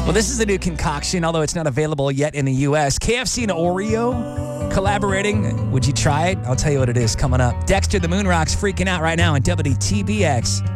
Well, this is a new concoction, although it's not available yet in the U.S. KFC and Oreo collaborating. Would you try it? I'll tell you what it is coming up. Dexter the Moon Rock's freaking out right now on WTBX.